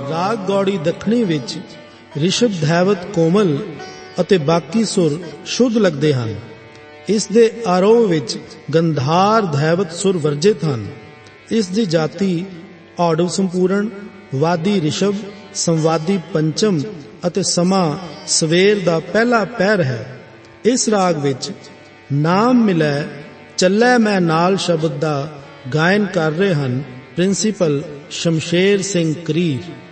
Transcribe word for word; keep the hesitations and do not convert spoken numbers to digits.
ਰਾਗ ਗੌੜੀ ਦੱਖਣੀ ਵਿੱਚ ਰਿਸ਼ਭ ਧੈਵਤ ਕੋਮਲ ਅਤੇ ਬਾਕੀ ਸੁਰ ਸ਼ੁੱਧ ਲੱਗਦੇ ਹਨ। ਇਸ ਦੇ ਆਰੋਹ ਵਿੱਚ ਗੰਧਾਰ ਧੈਵਤ ਸੁਰ ਵਰਜਿਤ ਹਨ। ਇਸ ਦੀ ਜਾਤੀ ਔਡਵ ਸੰਪੂਰਨ, ਵਾਦੀ ਰਿਸ਼ਭ, ਸੰਵਾਦੀ ਪੰਚਮ ਅਤੇ ਸਮਾਂ ਸਵੇਰ ਦਾ ਪਹਿਲਾ ਪਹਿਰ ਹੈ। ਇਸ ਰਾਗ ਵਿੱਚ ਨਾਮ ਮਿਲੈ ਚੱਲੈ ਮੈਂ ਨਾਲ ਸ਼ਬਦ ਦਾ ਗਾਇਨ ਕਰ ਰਹੇ ਹਨ ਪ੍ਰਿੰਸੀਪਲ ਸ਼ਮਸ਼ੇਰ ਸਿੰਘ ਕਰੀਰ।